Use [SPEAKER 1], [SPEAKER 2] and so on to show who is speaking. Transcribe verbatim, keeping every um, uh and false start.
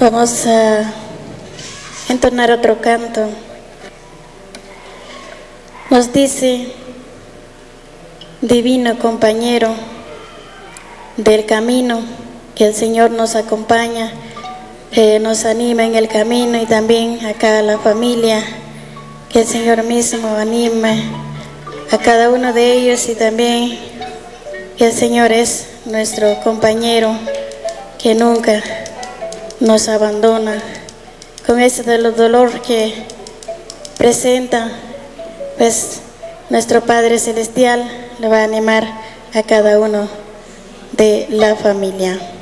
[SPEAKER 1] Vamos a entonar otro canto. Nos dice: divino compañero del camino, que el Señor nos acompaña, eh, nos anima en el camino, y también acá a la familia, que el Señor mismo anime a cada uno de ellos, y también que el Señor es nuestro compañero que nunca nos abandona. Con ese dolor que presenta, pues nuestro Padre Celestial le va a animar a cada uno de la familia.